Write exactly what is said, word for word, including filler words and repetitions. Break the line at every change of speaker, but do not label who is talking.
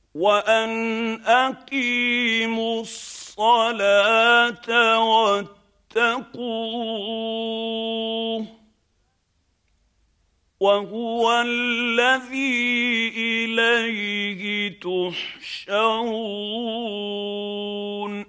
وأن أقيموا الصلاة واتقوه وهو الذي إليه تحشرون